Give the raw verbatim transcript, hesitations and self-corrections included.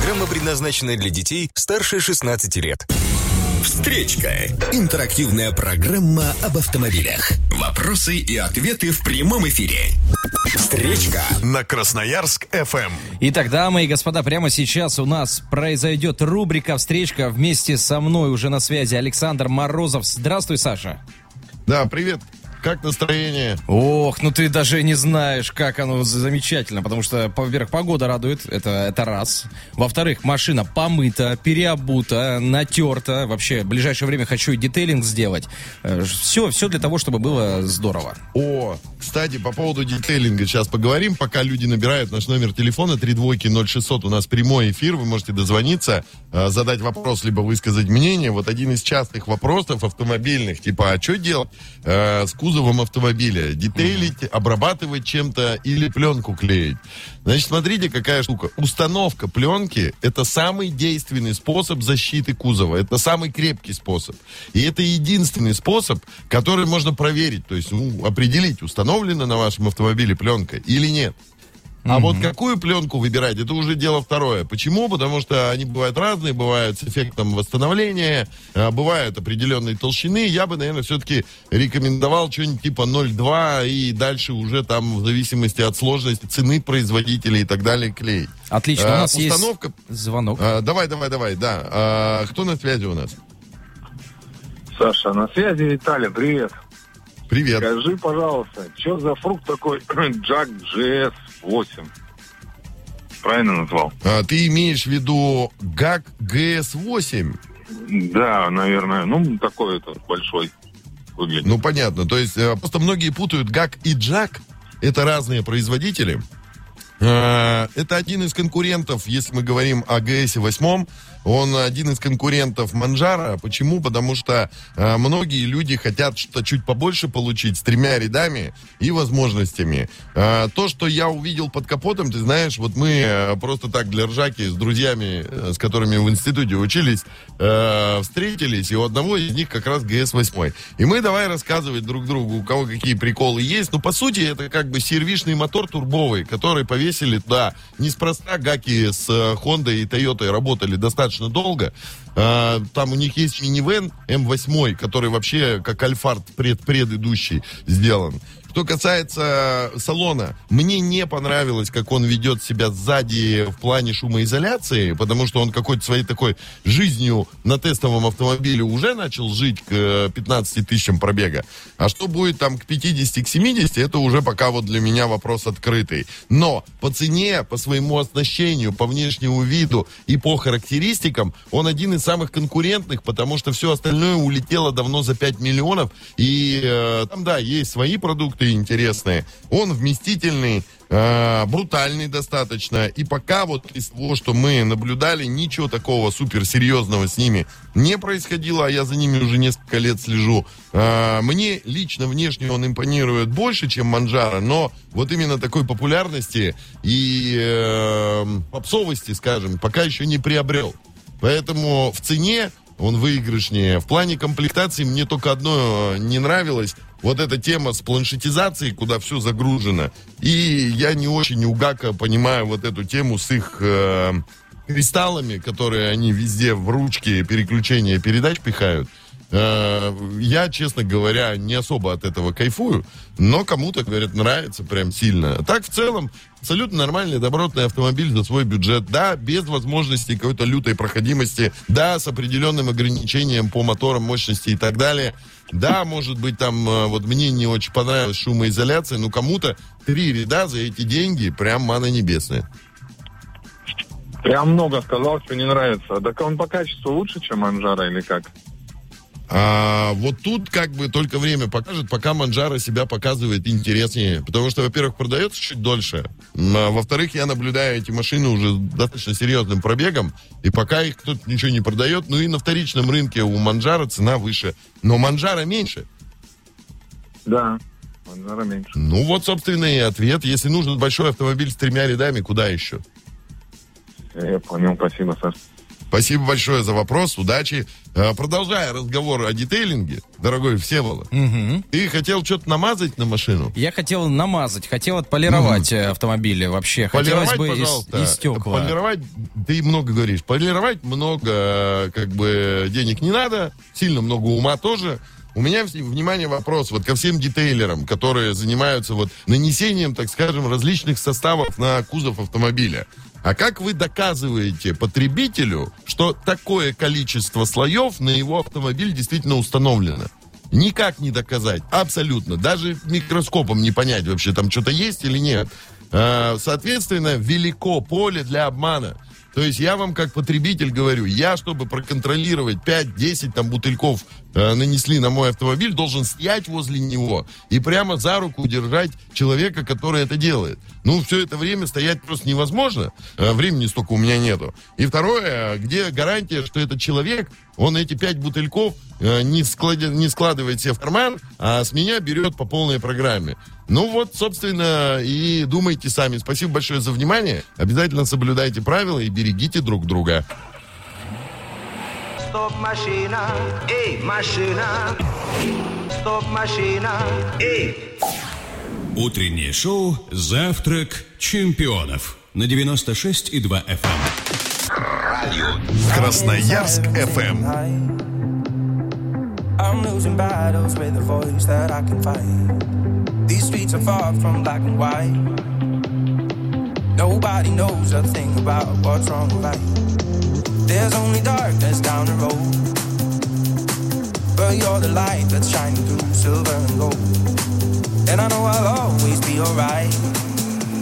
Программа предназначена для детей старше шестнадцати лет. Встречка. Интерактивная программа об автомобилях. Вопросы и ответы в прямом эфире. Встречка на Красноярск эф эм. Итак, дамы и господа, прямо сейчас у нас произойдет рубрика «Встречка». Вместе со мной уже на связи Александр Морозов. Здравствуй, Саша. Да, привет. Как настроение? Ох, ну ты даже не знаешь, как оно замечательно, потому что, во-первых, погода радует, это, это раз. Во-вторых, машина помыта, переобута, натерта. Вообще, в ближайшее время хочу и детейлинг сделать. Все, все для того, чтобы было здорово. О, кстати, по поводу детейлинга сейчас поговорим, пока люди набирают наш номер телефона три двойки ноль шестьсот. У нас прямой эфир, вы можете дозвониться, задать вопрос, либо высказать мнение. Вот один из частых вопросов автомобильных, типа, а что делать э, с кузовом автомобиля? Детейлить, обрабатывать чем-то или пленку клеить? Значит, смотрите, какая штука. Установка пленки — это самый действенный способ защиты кузова. Это самый крепкий способ. И это единственный способ, который можно проверить. То есть, ну, определить, установлена на вашем автомобиле пленка или нет. А mm-hmm. вот какую пленку выбирать, это уже дело второе. Почему? Потому что они бывают разные, бывают с эффектом восстановления, бывают определенной толщины. Я бы, наверное, все-таки рекомендовал что-нибудь типа ноль целых два и дальше уже там в зависимости от сложности, цены производителя и так далее клеить. Отлично, у нас а, установка... есть звонок. А, давай, давай, давай, да. А, кто на связи у нас? Саша, на связи Виталий, привет. Привет. Скажи, пожалуйста, что за фрукт такой джак джи эс восемь? Правильно назвал? А, ты имеешь в виду джак джи эс восемь? Да, наверное. Ну, такой это большой выглядит. Ну, понятно. То есть, просто многие путают джак и джак. Это разные производители. Это один из конкурентов, если мы говорим о джи эс восемь. Он один из конкурентов Манджаро. Почему? Потому что э, многие люди хотят что-то чуть побольше получить с тремя рядами и возможностями. Э, то, что я увидел под капотом, ты знаешь, вот мы э, просто так для ржаки с друзьями, э, с которыми в институте учились, э, встретились, и у одного из них как раз джи эс восемь. И мы давай рассказывать друг другу, у кого какие приколы есть. Ну, по сути, это как бы сервишный мотор турбовый, который повесили туда. Неспроста гаки с Honda и Toyota работали достаточно долго. А, там у них есть минивэн эм восемь, который вообще как Альфард пред, предыдущий сделан. Что касается салона, мне не понравилось, как он ведет себя сзади в плане шумоизоляции, потому что он какой-то своей такой жизнью на тестовом автомобиле уже начал жить к пятнадцати тысячам пробега. А что будет там к пятидесяти, к семидесяти, это уже пока вот для меня вопрос открытый. Но по цене, по своему оснащению, по внешнему виду и по характеристикам он один из самых конкурентных, потому что все остальное улетело давно за пять миллионов. И э, там, да, есть свои продукты интересные. Он вместительный, э, брутальный достаточно. И пока вот из того, что мы наблюдали, ничего такого суперсерьезного с ними не происходило, а я за ними уже несколько лет слежу. Э, мне лично внешне он импонирует больше, чем Манджаро, но вот именно такой популярности и э, попсовости, скажем, пока еще не приобрел. Поэтому в цене он выигрышнее. В плане комплектации мне только одно не нравилось. Вот эта тема с планшетизацией, куда все загружено. И я не очень у гака понимаю вот эту тему с их э, кристаллами, которые они везде в ручке переключения передач пихают. Э, я, честно говоря, не особо от этого кайфую. Но кому-то, говорят, нравится прям сильно. Так, в целом, абсолютно нормальный, добротный автомобиль за свой бюджет. Да, без возможности какой-то лютой проходимости. Да, с определенным ограничением по моторам, мощности и так далее. Да, может быть, там, вот мне не очень понравилась шумоизоляция, но кому-то три ряда за эти деньги прям мана небесная. Прям много сказал, что не нравится. Так он по качеству лучше, чем Манджаро или как? А, вот тут как бы только время покажет, пока Манджаро себя показывает интереснее. Потому что, во-первых, продается чуть дольше. А, во-вторых, я наблюдаю эти машины уже с достаточно серьезным пробегом. И пока их кто-то ничего не продает. Ну и на вторичном рынке у Манджаро цена выше. Но Манджаро меньше. Да, Манджаро меньше. Ну вот, собственно, и ответ. Если нужен большой автомобиль с тремя рядами, куда еще? Я понял, спасибо, Саш. Спасибо большое за вопрос, удачи. Э, продолжая разговор о детейлинге, дорогой Всеволод, Угу. ты хотел что-то намазать на машину? Я хотел намазать, хотел отполировать mm. автомобили вообще. Полировать, Хотелось бы пожалуйста. из, из стекла. Полировать, ты много говоришь. Полировать много, как бы, денег не надо. Сильно много ума тоже. У меня, внимание, вопрос вот ко всем детейлерам, которые занимаются вот нанесением, так скажем, различных составов на кузов автомобиля. А как вы доказываете потребителю, что такое количество слоев на его автомобиль действительно установлено? Никак не доказать, абсолютно. Даже микроскопом не понять, вообще там что-то есть или нет. Соответственно, велико поле для обмана. То есть я вам как потребитель говорю, я, чтобы проконтролировать пять-десять там бутыльков э, нанесли на мой автомобиль, должен стоять возле него и прямо за руку держать человека, который это делает. Ну, все это время стоять просто невозможно. Э, времени столько у меня нету. И второе, где гарантия, что этот человек, он эти пять бутыльков э, не, склади, не складывает себе в карман, а с меня берет по полной программе. Ну вот, собственно, и думайте сами. Спасибо большое за внимание. Обязательно соблюдайте правила и берегите друг друга. Стоп, машина, эй, машина. Стоп, машина, эй. Утреннее шоу «Завтрак чемпионов» на девяносто шесть и два эф эм. Красноярск эф эм. I'm losing battles with a voice that I can fight. These streets are far from black and white. Nobody knows a thing about what's wrong or right. There's only darkness down the road, but you're the light that's shining through silver and gold. And I know I'll always be alright.